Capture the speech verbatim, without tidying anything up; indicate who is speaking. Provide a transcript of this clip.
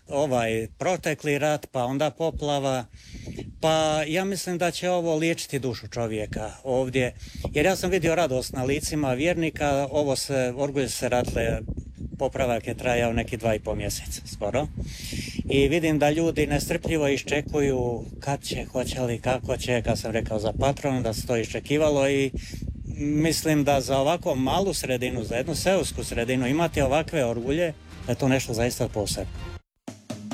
Speaker 1: ovaj protekli rat, pa onda poplava, pa ja mislim da će ovo liječiti dušu čovjeka ovdje, jer ja sam vidio radost na licima vjernika. Ovo se, orgulje se ratle, popravak je trajao neki dva i pol mjeseca skoro, i vidim da ljudi nestrpljivo iščekuju kad će, hoće li, kako će. Kad sam rekao za patron, da se to iščekivalo, i mislim da za ovako malu sredinu, za jednu seosku sredinu imati ovakve orgulje, da je to nešto zaista posebno.